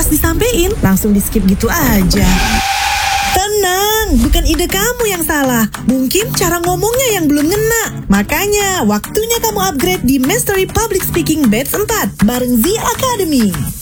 disampein, langsung di skip gitu aja. Tenang, bukan ide kamu yang salah. Mungkin cara ngomongnya yang belum ngena. Makanya, waktunya kamu upgrade di Mastery Public Speaking Batch 4 bareng Z Academy.